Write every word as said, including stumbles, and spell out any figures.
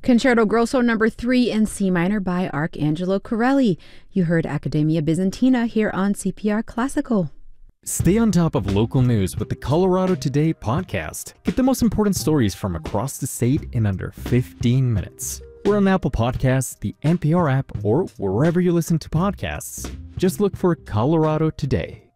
Concerto Grosso number three in C minor by Arcangelo Corelli. You heard Academia Byzantina here on C P R Classical. Stay on top of local news with the Colorado Today podcast. Get the most important stories from across the state in under fifteen minutes. We're on Apple Podcasts, the N P R app, or wherever you listen to podcasts. Just look for Colorado Today.